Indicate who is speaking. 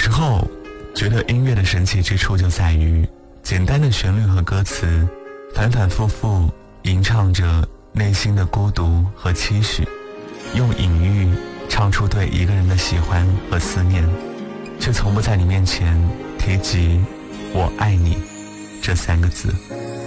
Speaker 1: 时候觉得音乐的神奇之处就在于简单的旋律和歌词反反复复吟唱着内心的孤独和期许，用隐喻唱出对一个人的喜欢和思念，却从不在你面前提及我爱你这3个字。